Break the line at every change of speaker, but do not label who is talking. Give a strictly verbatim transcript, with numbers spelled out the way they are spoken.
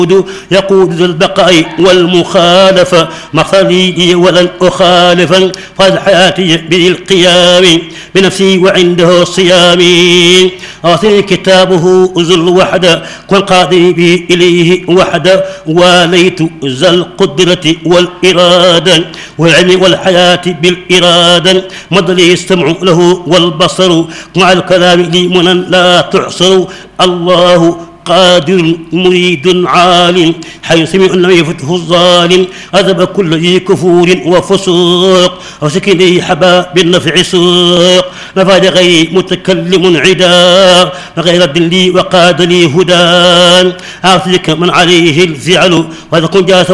يقود ذو البقاء والمخالفة مقصدي ولن أخالفا فاز حياتي بالقيام بنفسي وعنده صيامي أعطي كتابه ذو الوحدة والقاضي بي إليه وحدة واليت ذا القدرة والإرادة والعلم والحياة بالإرادة مد لي السمع له والبصر مع الكلام لي منا لا تعصر الله قادر مريد عالم حيث سمع لم يفته الظالم أذب كل ذي كفور وفسوق وسكني حبا بالنفع سوق نفى لغير متكلم عدا فغير الدلي وقاد لي هدى أعطيك من عليه الفعل وإذا كنت